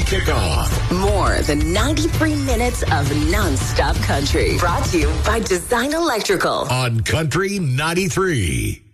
kickoff. More than 93 minutes of nonstop country. Brought to you by Design Electrical. On Country 93.